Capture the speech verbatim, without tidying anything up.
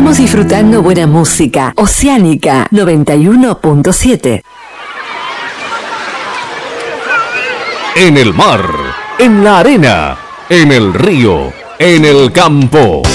Estamos disfrutando buena música. Oceánica noventa y uno punto siete. En el mar, en la arena, en el río, en el campo.